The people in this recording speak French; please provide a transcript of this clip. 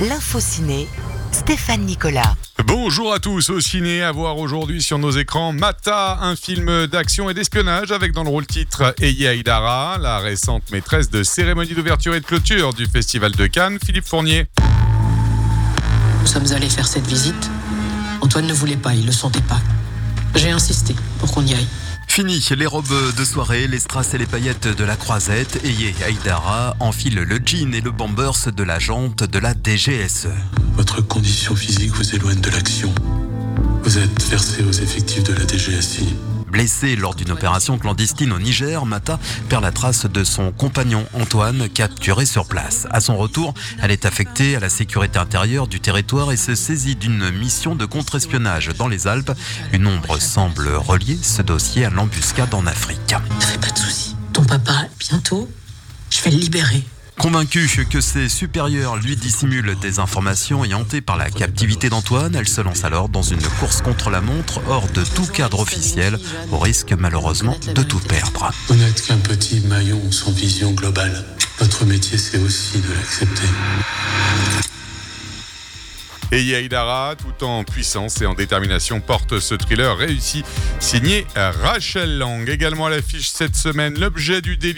L'info ciné, Stéphane Nicolas. Bonjour à tous, au ciné, à voir aujourd'hui sur nos écrans Mata, un film d'action et d'espionnage avec dans le rôle titre Eya Idara, la récente maîtresse de cérémonie d'ouverture et de clôture du Festival de Cannes, Philippe Fournier. Nous sommes allés faire cette visite. Antoine ne voulait pas, il le sentait pas. J'ai insisté pour qu'on y aille. Fini les robes de soirée, les strass et les paillettes de la croisette. Eya Idara enfile le jean et le bombers de la jante de la DGSE. Votre condition physique vous éloigne de l'action. Vous êtes versé aux effectifs de la DGSI. Blessée lors d'une opération clandestine au Niger, Mata perd la trace de son compagnon Antoine, capturé sur place. À son retour, elle est affectée à la sécurité intérieure du territoire et se saisit d'une mission de contre-espionnage dans les Alpes. Une ombre semble relier ce dossier à l'embuscade en Afrique. Ne fais pas de soucis. Ton papa, bientôt, je vais le libérer. Convaincue que ses supérieurs lui dissimulent des informations et hantée par la captivité d'Antoine, elle se lance alors dans une course contre la montre hors de tout cadre officiel, au risque malheureusement de tout perdre. Vous n'êtes qu'un petit maillon sans vision globale. Votre métier, c'est aussi de l'accepter. Eya Idara, tout en puissance et en détermination, porte ce thriller réussi, signé Rachel Lang. Également à l'affiche cette semaine, l'objet du délit.